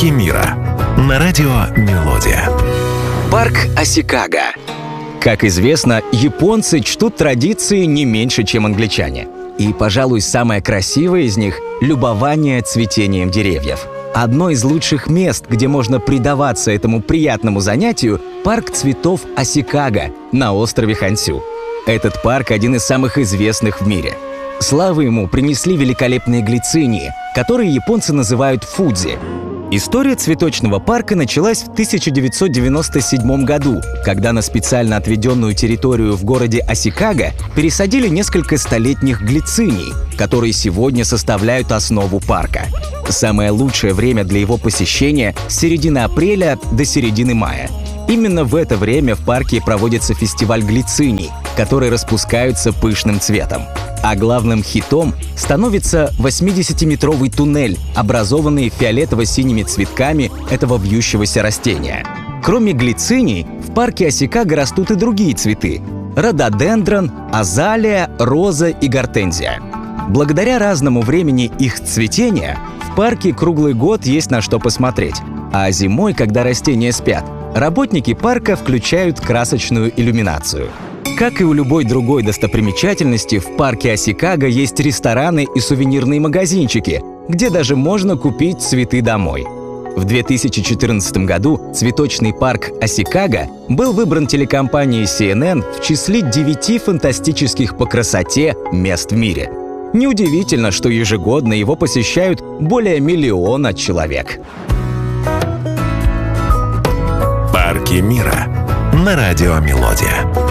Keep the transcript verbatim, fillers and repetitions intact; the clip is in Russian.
Парки мира на радио Мелодия. Парк Асикага. Как известно, японцы чтут традиции не меньше, чем англичане. И, пожалуй, самое красивое из них – любование цветением деревьев. Одно из лучших мест, где можно предаваться этому приятному занятию – парк цветов Асикага на острове Хонсю. Этот парк – один из самых известных в мире. Славу ему принесли великолепные глицинии, которые японцы называют фудзи. История цветочного парка началась в тысяча девятьсот девяносто седьмом году, когда на специально отведенную территорию в городе Асикага пересадили несколько столетних глициний, которые сегодня составляют основу парка. Самое лучшее время для его посещения – с середины апреля до середины мая. Именно в это время в парке проводится фестиваль глициний, которые распускаются пышным цветом. А главным хитом становится восьмидесятиметровый туннель, образованный фиолетово-синими цветками этого вьющегося растения. Кроме глициний, в парке Асикага растут и другие цветы – рододендрон, азалия, роза и гортензия. Благодаря разному времени их цветения в парке круглый год есть на что посмотреть. А зимой, когда растения спят, работники парка включают красочную иллюминацию. Как и у любой другой достопримечательности, в парке Асикага есть рестораны и сувенирные магазинчики, где даже можно купить цветы домой. В две тысячи четырнадцатом году цветочный парк Асикага был выбран телекомпанией си эн эн в числе девяти фантастических по красоте мест в мире. Неудивительно, что ежегодно его посещают более миллиона человек. Парки мира на радио Мелодия.